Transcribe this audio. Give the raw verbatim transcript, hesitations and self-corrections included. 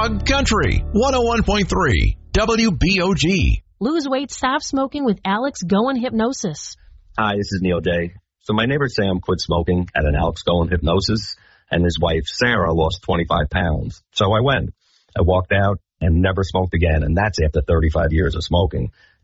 Frog Country, one oh one point three W B O G. Lose weight, stop smoking with Alex Goen Hypnosis. Hi, this is Neil Day. So my neighbor Sam quit smoking at an Alex Goen Hypnosis, and his wife Sarah lost twenty-five pounds. So I went. I walked out and never smoked again, and that's after thirty-five years of smoking.